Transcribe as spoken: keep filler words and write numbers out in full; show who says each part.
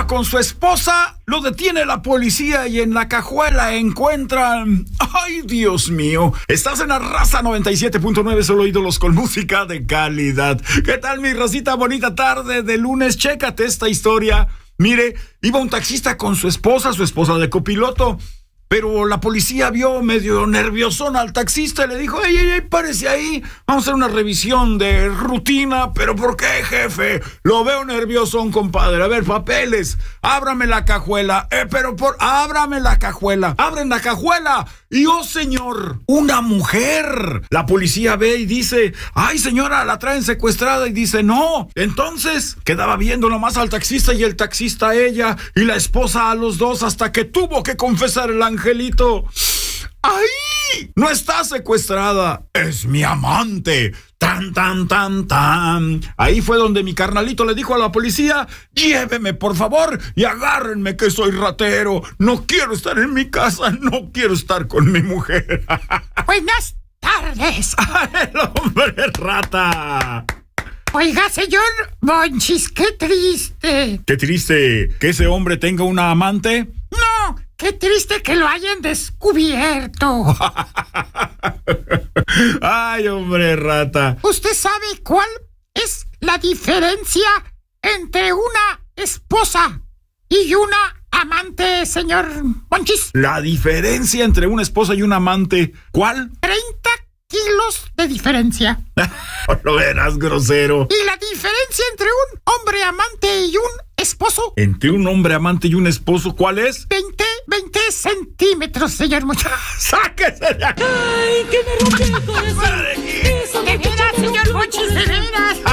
Speaker 1: con su esposa, lo detiene la policía y en la cajuela encuentran... ¡Ay, Dios mío! Estás en la Raza noventa y siete punto nueve, solo ídolos con música de calidad. ¿Qué tal, mi racita? Bonita tarde de lunes. Chécate esta historia. Mire, iba un taxista con su esposa, su esposa de copiloto, pero la policía vio medio nerviosón al taxista y le dijo: ¡Ey, ey, ey, párese ahí! Vamos a hacer una revisión de rutina. ¿Pero por qué, jefe? Lo veo nerviosón, compadre. A ver, papeles. Ábrame la cajuela. Eh, pero por... Ábrame la cajuela. Abren la cajuela. Y, oh, señor, una mujer. La policía ve y dice: ¡ay, señora, la traen secuestrada! Y dice: no. Entonces, quedaba viendo nomás al taxista y el taxista a ella y la esposa a los dos hasta que tuvo que confesar el angelito: ¡ay! No está secuestrada, es mi amante. Tan, tan, tan, tan. Ahí fue donde mi carnalito le dijo a la policía: lléveme, por favor, y agárrenme que soy ratero. No quiero estar en mi casa, no quiero estar con mi mujer.
Speaker 2: Buenas tardes.
Speaker 1: El hombre rata.
Speaker 2: Oiga, señor Monchis, qué triste.
Speaker 1: ¿Qué triste? ¿Que ese hombre tenga una amante?
Speaker 2: No, qué triste que lo hayan descubierto.
Speaker 1: Ay, hombre rata.
Speaker 2: ¿Usted sabe cuál es la diferencia entre una esposa y una amante, señor Monchis?
Speaker 1: ¿La diferencia entre una esposa y un amante? ¿Cuál?
Speaker 2: treinta kilos de diferencia.
Speaker 1: Lo verás, grosero.
Speaker 2: ¿Y la diferencia entre un hombre amante y un esposo?
Speaker 1: ¿Entre un hombre amante y un esposo cuál es?
Speaker 2: veinte, veinte centímetros, señor Monchis.
Speaker 1: ¡Sáquese de aquí!
Speaker 3: ¡Ay, que me rompe el corazón!
Speaker 2: De veras, señor Monchis, de veras.